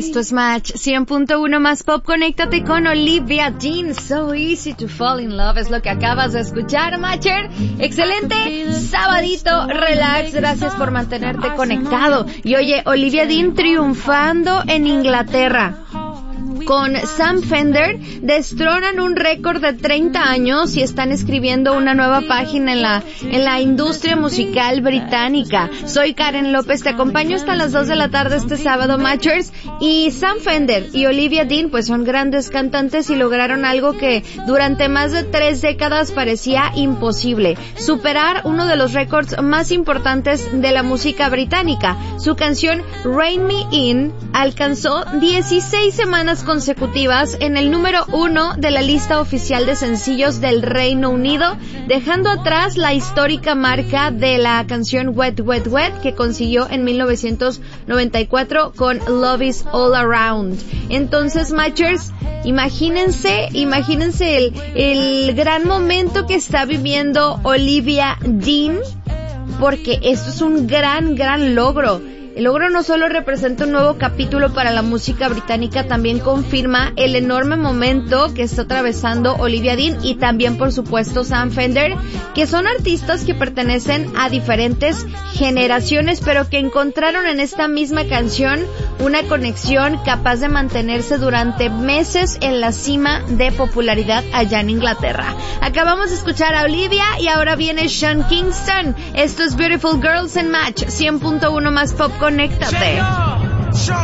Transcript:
Esto es Match 100.1 más pop. Conéctate con Olivia Dean. So easy to fall in love es lo que acabas de escuchar, Matcher. Excelente sabadito, relax. Gracias por mantenerte conectado. Y oye, Olivia Dean triunfando en Inglaterra. Con Sam Fender destronan un récord de 30 años y están escribiendo una nueva página en la industria musical británica. Soy Karen López, te acompaño hasta las 2 de la tarde este sábado, Matchers. Y Sam Fender y Olivia Dean pues son grandes cantantes y lograron algo que durante más de 3 décadas parecía imposible: superar uno de los récords más importantes de la música británica. Su canción Rain Me In alcanzó 16 semanas consecutivas en el número 1 de la lista oficial de sencillos del Reino Unido, dejando atrás la histórica marca de la canción Wet Wet Wet que consiguió en 1994 con Love Is All Around. Entonces, Matchers, imagínense el gran momento que está viviendo Olivia Dean, porque esto es un gran logro. El logro no solo representa un nuevo capítulo para la música británica, también confirma el enorme momento que está atravesando Olivia Dean y también, por supuesto, Sam Fender, que son artistas que pertenecen a diferentes generaciones, pero que encontraron en esta misma canción una conexión capaz de mantenerse durante meses en la cima de popularidad allá en Inglaterra. Acabamos de escuchar a Olivia y ahora viene Sean Kingston. Esto es Beautiful Girls en Match 100.1 más pop. Conéctate.